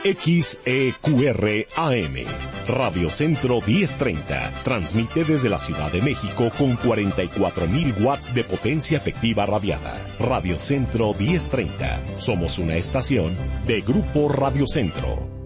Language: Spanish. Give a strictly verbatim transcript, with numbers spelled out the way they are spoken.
X E Q R A M, Radio Centro diez treinta, transmite desde la Ciudad de México con cuarenta y cuatro mil watts de potencia efectiva radiada. Radio Centro diez treinta, somos una estación de Grupo Radio Centro.